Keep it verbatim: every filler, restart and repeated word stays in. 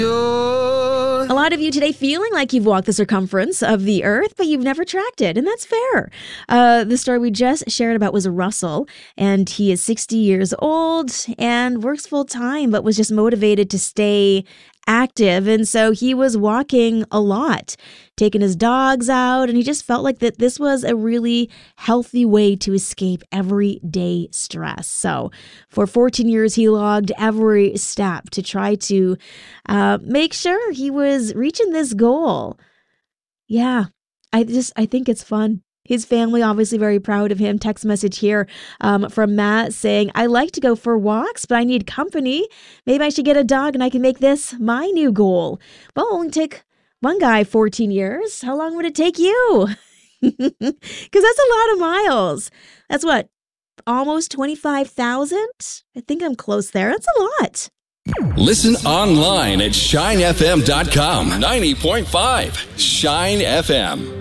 A lot of you today feeling like you've walked the circumference of the earth, but you've never tracked it, and that's fair. Uh, the story we just shared about was Russell, and he is sixty years old and works full time, but was just motivated to stay active. And so he was walking a lot, taking his dogs out, and he just felt like that this was a really healthy way to escape everyday stress. So for fourteen years, he logged every step to try to uh, make sure he was reaching this goal. Yeah, I just, I think it's fun. His family obviously very proud of him. Text message here um, from Matt saying, I like to go for walks, but I need company. Maybe I should get a dog and I can make this my new goal. Well, it only take one guy fourteen years. How long would it take you? Because that's a lot of miles. That's what, almost twenty-five thousand? I think I'm close there. That's a lot. Listen online at shine f m dot com. ninety point five Shine F M.